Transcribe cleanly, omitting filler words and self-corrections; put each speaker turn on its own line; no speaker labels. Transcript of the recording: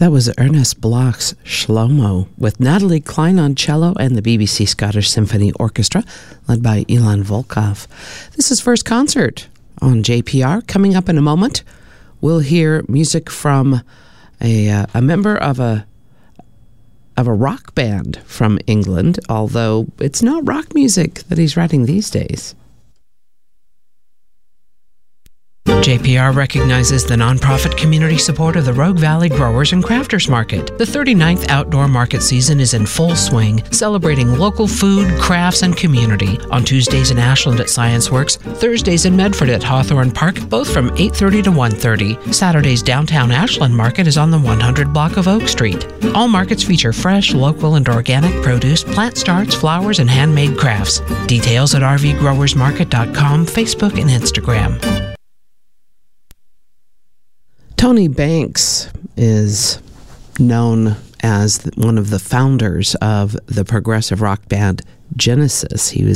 That was Ernest Bloch's Shlomo with Natalie Klein on cello and the BBC Scottish Symphony Orchestra, led by Ilan Volkov. This is First Concert on JPR. Coming up in a moment, we'll hear music from a member of a rock band from England, although it's not rock music that he's writing these days. JPR recognizes the nonprofit community support of the Rogue Valley Growers and Crafters Market. The 39th outdoor market season is in full swing, celebrating local food, crafts, and community. On Tuesdays in Ashland at ScienceWorks, Thursdays in Medford at Hawthorne Park, both from 8:30 to 1:30. Saturdays downtown Ashland Market is on the 100 block of Oak Street. All markets feature fresh, local, and organic produce, plant starts, flowers, and handmade crafts. Details at rvgrowersmarket.com, Facebook, and Instagram. Tony Banks is known as one of the founders of the progressive rock band Genesis. He was